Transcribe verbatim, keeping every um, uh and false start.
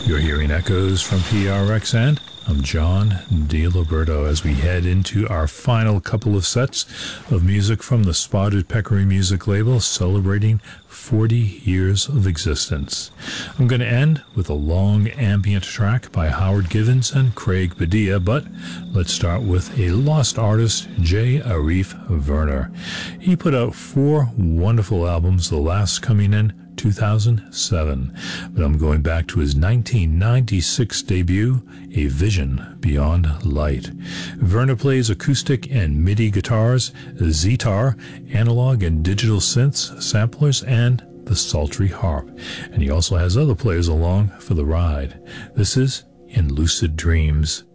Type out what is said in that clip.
You're hearing echoes from P R X, and I'm John DiLoberto as we head into our final couple of sets of music from the Spotted Peccary music label, celebrating forty years of existence. I'm going to end with a long ambient track by Howard Givens and Craig Padilla, but let's start with a lost artist, J. Arif Werner. He put out four wonderful albums, the last coming in two thousand seven, but I'm going back to his nineteen ninety-six debut, A Vision Beyond Light. Werner plays acoustic and MIDI guitars, Zetar, analog and digital synths, samplers, and the sultry harp. And he also has other players along for the ride. This is In Lucid Dreams.